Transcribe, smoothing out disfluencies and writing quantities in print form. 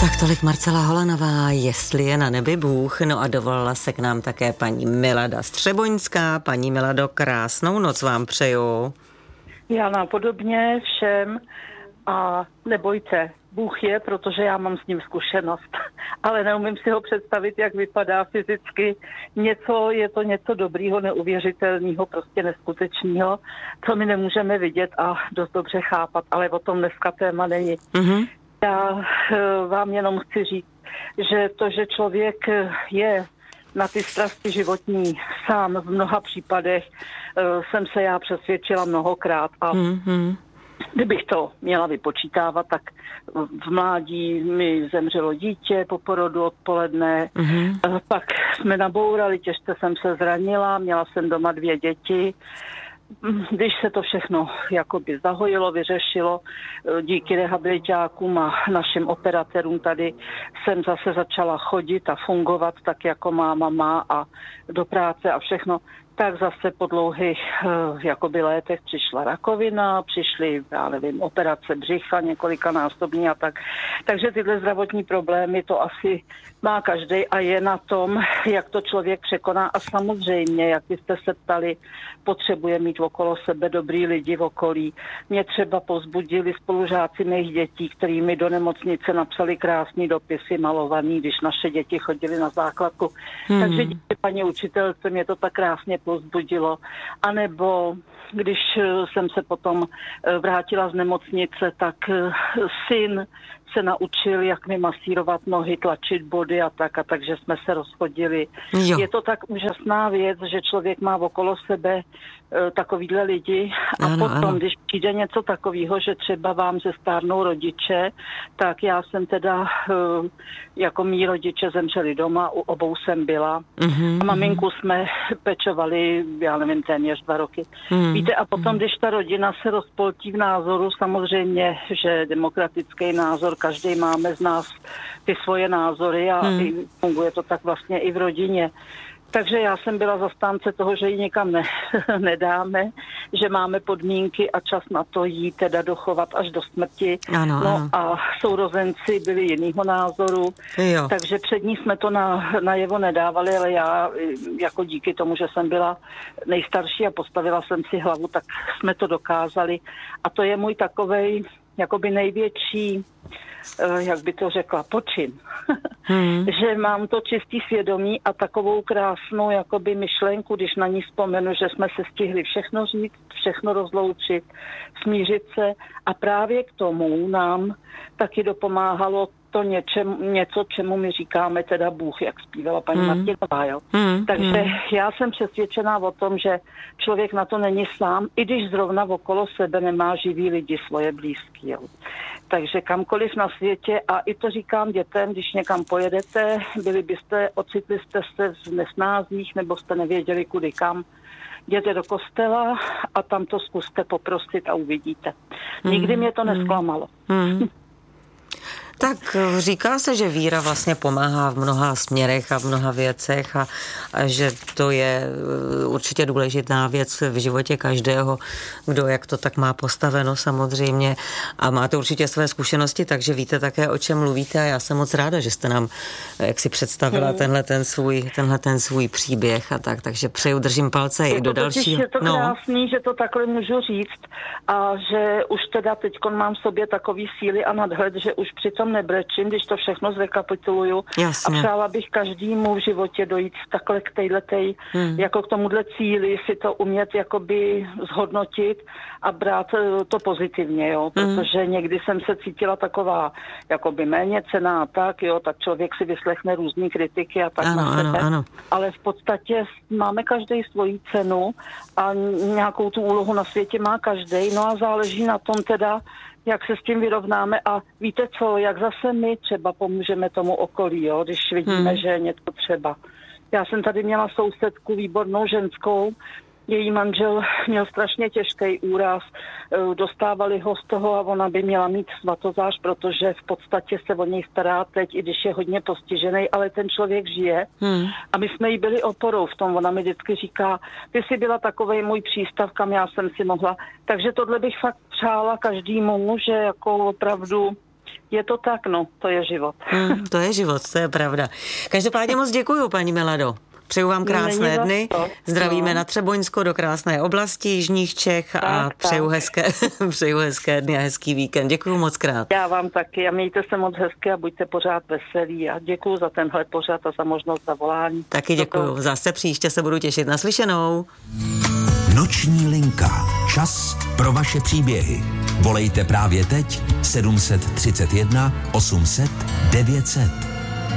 Tak tolik Marcela Holanová, jestli je na nebi Bůh. No a dovolila se k nám také paní Milada Střeboňská. Paní Milado, krásnou noc vám přeju. Já napodobně všem a nebojte, Bůh je, protože já mám s ním zkušenost, ale neumím si ho představit, jak vypadá fyzicky. Je to něco dobrýho, neuvěřitelného, prostě neskutečného, co my nemůžeme vidět a dost dobře chápat, ale o tom dneska téma není. Mm-hmm. Já vám jenom chci říct, že to, že člověk je na ty strasti životní sám v mnoha případech, jsem se já přesvědčila mnohokrát a kdybych to měla vypočítávat, tak v mládí mi zemřelo dítě po porodu odpoledne, pak jsme nabourali, těžce jsem se zranila, měla jsem doma 2 děti. Když se to všechno jakoby zahojilo, vyřešilo, díky rehabilitákům a našim operatérům tady jsem zase začala chodit a fungovat tak, jako máma má a do práce a všechno, tak zase po dlouhých jakoby létech přišla rakovina, přišly, já nevím, operace břicha několikanásobní a tak. Takže tyhle zdravotní problémy to asi má každý a je na tom, jak to člověk překoná. A samozřejmě, jak jste se ptali, potřebuje mít okolo sebe dobrý lidi v okolí. Mě třeba povzbudili spolužáci mých dětí, který mi do nemocnice napsali krásný dopisy malovaný, když naše děti chodily na základku. Takže díky paní učitelce mě to tak krásně povzbudilo. A nebo když jsem se potom vrátila z nemocnice, tak syn se naučil, jak mi masírovat nohy, tlačit body a takže jsme se rozchodili. Jo. Je to tak úžasná věc, že člověk má okolo sebe takovýhle lidi a potom, když přijde něco takového, že třeba vám se stárnou rodiče, tak já jsem teda, jako mý rodiče zemřeli doma, u obou jsem byla a maminku jsme pečovali, já nevím, téměř 2 roky. Víte, a potom, když ta rodina se rozpoltí v názoru, samozřejmě, že demokratický názor, každý máme z nás ty svoje názory a funguje to tak vlastně i v rodině. Takže já jsem byla zastánce toho, že ji nikam nedáme, že máme podmínky a čas na to jí teda dochovat až do smrti. Ano. A sourozenci byli jinýho názoru, takže před ní jsme to najevo nedávali, ale já jako díky tomu, že jsem byla nejstarší a postavila jsem si hlavu, tak jsme to dokázali. A to je můj takovej jakoby největší, jak by to řekla, počin. Že mám to čistý svědomí a takovou krásnou jakoby myšlenku, když na ní vzpomenu, že jsme se stihli všechno říct, všechno rozloučit, smířit se a právě k tomu nám taky dopomáhalo to něco, čemu my říkáme teda Bůh, jak zpívala paní Martinová, jo. Takže já jsem přesvědčená o tom, že člověk na to není sám, i když zrovna okolo sebe nemá živý lidi, svoje blízký, jo. Takže kamkoliv na světě, a i to říkám dětem, když někam pojedete, ocitli jste se v nesnázích, nebo jste nevěděli kudy kam, jděte do kostela a tam to zkuste poprosit a uvidíte. Nikdy mě to nesklamalo. Tak říká se, že víra vlastně pomáhá v mnoha směrech a v mnoha věcech a že to je určitě důležitá věc v životě každého, kdo jak to tak má postaveno samozřejmě a máte určitě své zkušenosti, takže víte také, o čem mluvíte a já jsem moc ráda, že jste nám jak si představila tenhle ten svůj příběh a tak, takže přeju, držím palce i do dalšího. Je to krásný, že to takhle můžu říct a že už teda teďkon mám v sobě takový síly a nadhled, že už přitom nebrečím, když to všechno zrekapituluju. Jasně. A přála bych každému v životě dojít takhle k téhletej, jako k tomuhle cíli, si to umět jakoby zhodnotit a brát to pozitivně, jo, protože někdy jsem se cítila taková jakoby méněcenná a tak, jo, tak člověk si vyslechne různý kritiky a tak na sebe. Ano. Ale v podstatě máme každý svoji cenu a nějakou tu úlohu na světě má každý, no a záleží na tom teda, jak se s tím vyrovnáme a víte co, jak zase my třeba pomůžeme tomu okolí, jo, když vidíme, že je něco třeba. Já jsem tady měla sousedku, výbornou ženskou, její manžel měl strašně těžký úraz, dostávali ho z toho a ona by měla mít svatozář, protože v podstatě se o něj stará teď, i když je hodně postižený, ale ten člověk žije. A my jsme jí byli oporou v tom, ona mi vždycky říká, ty jsi byla takovej můj přístav, kam já jsem si mohla. Takže tohle bych fakt přála každému, že jako opravdu Je to tak, no, to je život. To je život, to je pravda. Každopádně moc děkuju, paní Milado. Přeju vám krásné dny. Zdravíme na Třeboňsko do krásné oblasti jižních Čech a přeju hezké dny a hezký víkend. Děkuju moc krát. Já vám taky a mějte se moc hezky a buďte pořád veselí a děkuju za tenhle pořad a za možnost zavolání. Taky děkuju. Zase příště se budu těšit. Naslyšenou. Noční linka. Čas pro vaše příběhy. Volejte právě teď 731 800 900.